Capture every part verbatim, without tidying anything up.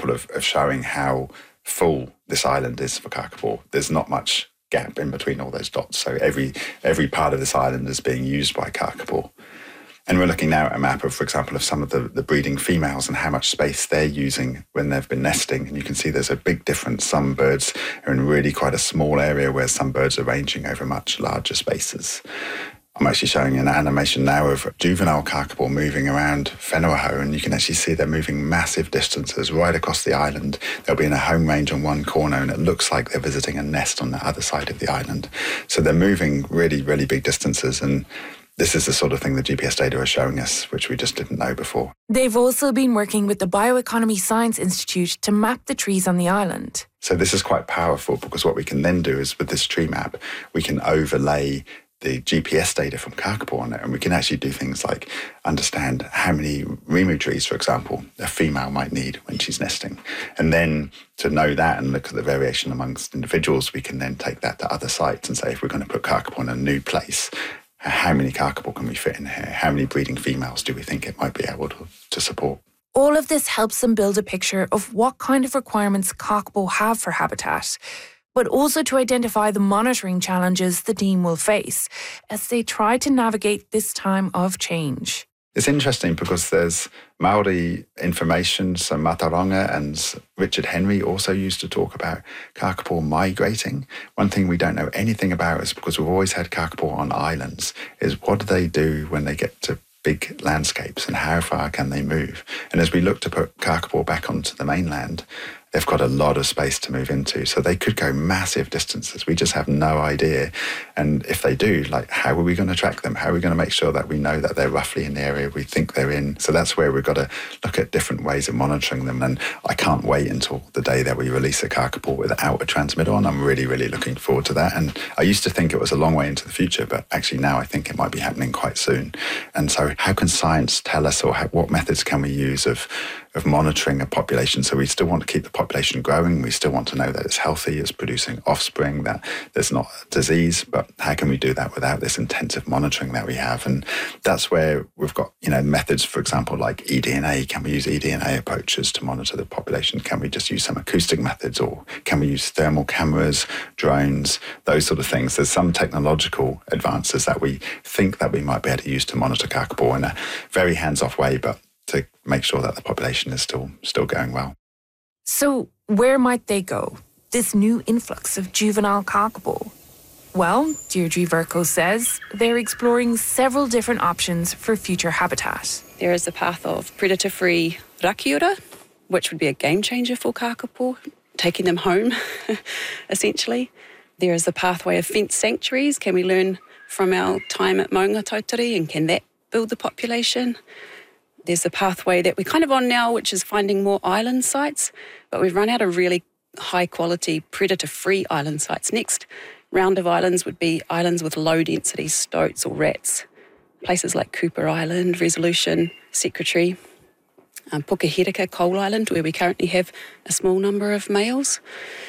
example of, of showing how full this island is for kakapo. There's not much gap in between all those dots. So every every part of this island is being used by kakapo. And we're looking now at a map of, for example, of some of the, the breeding females and how much space they're using when they've been nesting. And you can see there's a big difference. Some birds are in really quite a small area, where some birds are ranging over much larger spaces. I'm actually showing an animation now of juvenile kakapo moving around Whenuahu, and you can actually see they're moving massive distances right across the island. They'll be in a home range on one corner, and it looks like they're visiting a nest on the other side of the island. So they're moving really, really big distances, and this is the sort of thing the G P S data are showing us, which we just didn't know before. They've also been working with the Bioeconomy Science Institute to map the trees on the island. So this is quite powerful, because what we can then do is, with this tree map, we can overlay the G P S data from kakapo on it, and we can actually do things like understand how many rimu trees, for example, a female might need when she's nesting. And then to know that and look at the variation amongst individuals, we can then take that to other sites and say, if we're going to put kakapo in a new place, how many kakapo can we fit in here? How many breeding females do we think it might be able to, to support? All of this helps them build a picture of what kind of requirements kakapo have for habitat, but also to identify the monitoring challenges the team will face as they try to navigate this time of change. It's interesting because there's Māori information, so Mataronga and Richard Henry also used to talk about kakapo migrating. One thing we don't know anything about is, because we've always had kakapo on islands, is what do they do when they get to big landscapes and how far can they move? And as we look to put kakapo back onto the mainland, they've got a lot of space to move into. So they could go massive distances. We just have no idea. And if they do, like, how are we going to track them? How are we going to make sure that we know that they're roughly in the area we think they're in? So that's where we've got to look at different ways of monitoring them. And I can't wait until the day that we release a kakapo without a transmitter on. I'm really, really looking forward to that. And I used to think it was a long way into the future, but actually now I think it might be happening quite soon. And so how can science tell us, or how, what methods can we use of of monitoring a population? So we still want to keep the population growing. We still want to know that it's healthy, it's producing offspring, that there's not disease. But how can we do that without this intensive monitoring that we have? And that's where we've got, you know, methods, for example, like eDNA. Can we use eDNA approaches to monitor the population? Can we just use some acoustic methods, or can we use thermal cameras, drones, those sort of things? There's some technological advances that we think that we might be able to use to monitor kakapo in a very hands-off way, but to make sure that the population is still still going well. So where might they go, this new influx of juvenile kakapo? Well, Deirdre Vercoe says they're exploring several different options for future habitat. There is the path of predator-free rakiura, which would be a game changer for kakapo, taking them home, essentially. There is the pathway of fenced sanctuaries. Can we learn from our time at Maunga Tautari, and can that build the population? There's the pathway that we're kind of on now, which is finding more island sites, but we've run out of really high-quality predator-free island sites. Next round of islands would be islands with low-density stoats or rats, places like Cooper Island, Resolution, Secretary, um, Pukeherika Coal Island, where we currently have a small number of males.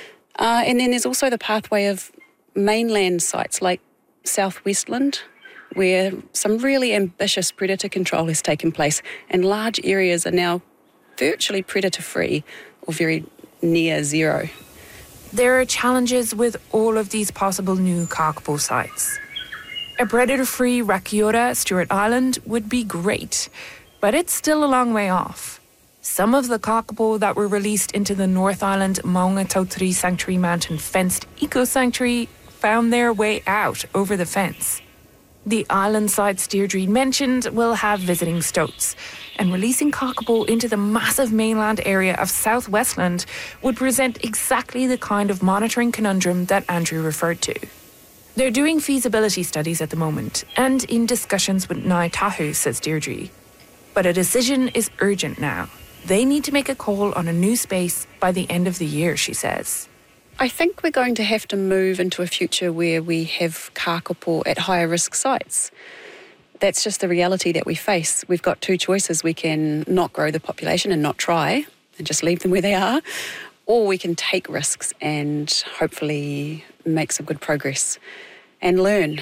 Uh, and then there's also the pathway of mainland sites like South Westland, where some really ambitious predator control has taken place, and large areas are now virtually predator-free or very near zero. There are challenges with all of these possible new kakapo sites. A predator-free Rakiura, Stewart Island, would be great, but it's still a long way off. Some of the kakapo that were released into the North Island Maunga Tautari Sanctuary Mountain Fenced Eco Sanctuary found their way out over the fence. The island sites Deirdre mentioned will have visiting stoats, and releasing kakapo into the massive mainland area of South Westland would present exactly the kind of monitoring conundrum that Andrew referred to. They're doing feasibility studies at the moment, and in discussions with Ngāi Tahu, says Deirdre. But a decision is urgent now. They need to make a call on a new space by the end of the year, she says. I think we're going to have to move into a future where we have kakapo at higher risk sites. That's just the reality that we face. We've got two choices. We can not grow the population and not try and just leave them where they are, or we can take risks and hopefully make some good progress and learn.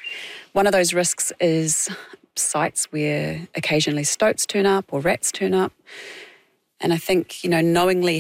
One of those risks is sites where occasionally stoats turn up or rats turn up. And I think, you know, knowingly